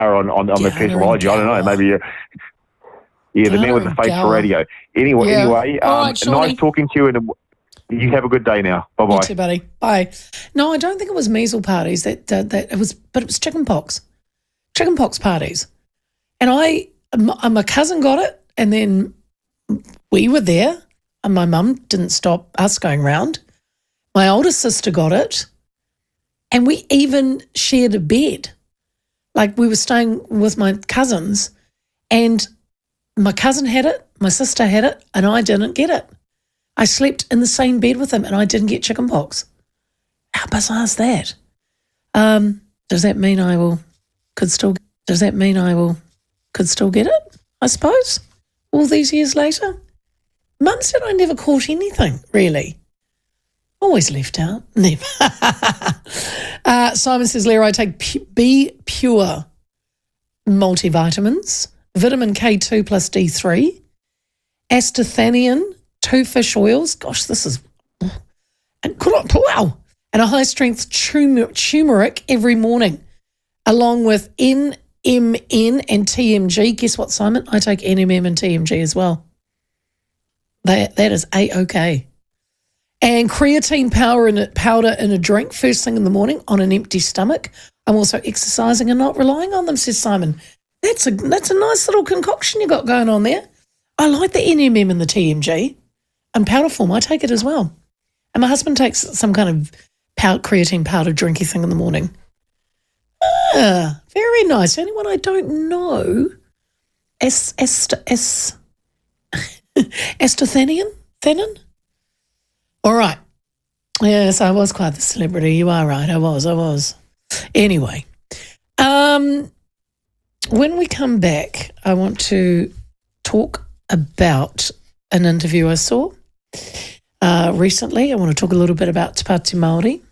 on the Petology. I don't know, maybe the man with the face for radio. Anyway, right, nice talking to you, and you have a good day now. Bye-bye. You too, buddy. Bye. No, I don't think it was measles parties. But it was chicken pox parties. And my cousin got it, and then we were there, and my mum didn't stop us going round. My older sister got it, and we even shared a bed. Like, we were staying with my cousins, and my cousin had it, my sister had it, and I didn't get it. I slept in the same bed with them, and I didn't get chicken pox. How bizarre is that? Does that mean I could still get it, I suppose, all these years later? Mum said I never caught anything, really. Always left out. Never. Simon says, Lear, I take B Pure multivitamins, vitamin K2 plus D3, astathanian, 2 fish oils. Gosh, this is... Wow. And a high-strength turmeric every morning, along with NMN and TMG. Guess what, Simon? I take NMN and TMG as well. That is A-OK. And creatine powder in a drink first thing in the morning on an empty stomach. I'm also exercising and not relying on them, says Simon. That's a nice little concoction you got going on there. I like the NMM and the TMG. In powder form, I take it as well. And my husband takes some kind of creatine powder drinky thing in the morning. Very nice. Anyone I don't know? Astathanian? Thanin? All right. Yes, I was quite the celebrity. You are right. I was. Anyway, when we come back, I want to talk about an interview I saw recently. I want to talk a little bit about Te Pāti Māori.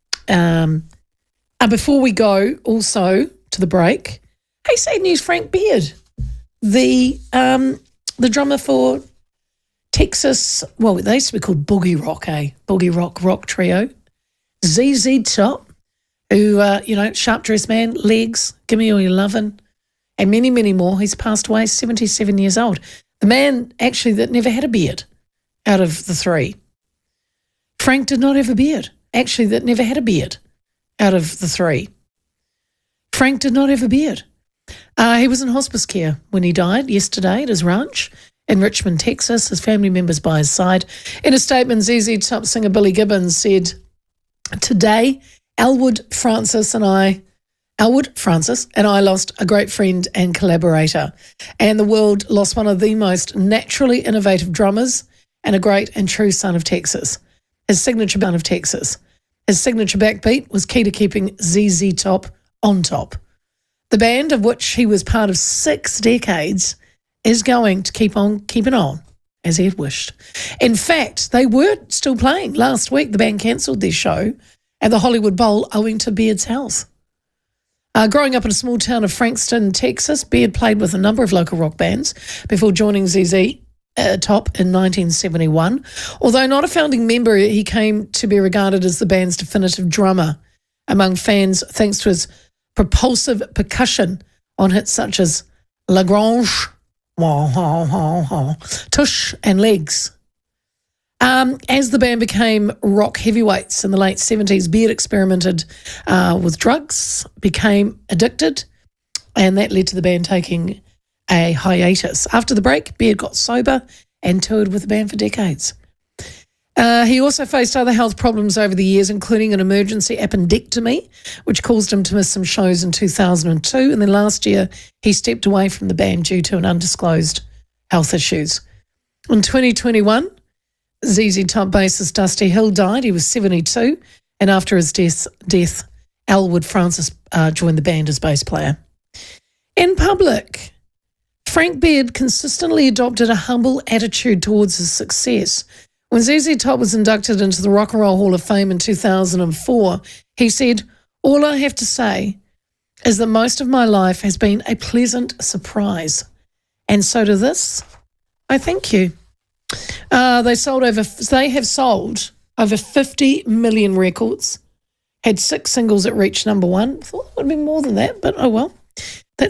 Before we go also to the break, hey, sad news, Frank Beard, the drummer for Texas, well, they used to be called Boogie Rock, Boogie Rock trio. ZZ Top, who, Sharp Dressed Man, Legs, Give Me All Your Lovin', and many, many more. He's passed away, 77 years old. The man, actually, that never had a beard out of the three. Frank did not have a beard, actually, that never had a beard out of the three. Frank did not have a beard. He was in hospice care when he died yesterday at his ranch in Richmond, Texas, his family members by his side. In a statement, ZZ Top singer Billy Gibbons said, "Today, Elwood Francis and I lost a great friend and collaborator, and the world lost one of the most naturally innovative drummers and a great and true son of Texas. His signature backbeat was key to keeping ZZ Top on top. The band, of which he was part of 6 decades, is going to keep on keeping on, as he had wished. In fact, they were still playing. Last week, the band cancelled their show at the Hollywood Bowl owing to Beard's health. Growing up in a small town of Frankston, Texas, Beard played with a number of local rock bands before joining ZZ Top in 1971. Although not a founding member, he came to be regarded as the band's definitive drummer among fans thanks to his propulsive percussion on hits such as Lagrange, Tush and Legs. As the band became rock heavyweights in the late 70s, Beard experimented with drugs, became addicted, and that led to the band taking a hiatus. After the break, Beard got sober and toured with the band for decades. He also faced other health problems over the years, including an emergency appendectomy, which caused him to miss some shows in 2002. And then last year, he stepped away from the band due to an undisclosed health issues. In 2021, ZZ Top bassist Dusty Hill died. He was 72. And after his death, Elwood Francis joined the band as bass player. In public, Frank Beard consistently adopted a humble attitude towards his success. When ZZ Top was inducted into the Rock and Roll Hall of Fame in 2004, he said, "All I have to say is that most of my life has been a pleasant surprise. And so to this, I thank you." They have sold over 50 million records, had 6 singles that reached number 1. I thought it would be more than that, but oh well. That's